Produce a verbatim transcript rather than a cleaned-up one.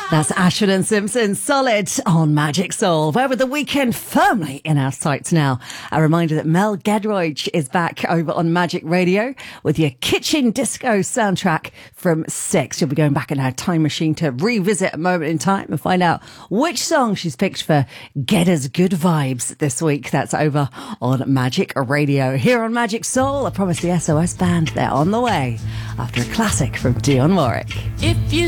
That's Ashford and Simpson, Solid on Magic Soul. Where with the weekend firmly in our sights now. A reminder that Mel Gedroych is back over on Magic Radio with your kitchen disco soundtrack from six. You'll be going back in our time machine to revisit a moment in time and find out which song she's picked for Get Us Good Vibes this week. That's over on Magic Radio. Here on Magic Soul, I promise the S O S band, they're on the way after a classic from Dionne Warwick. If you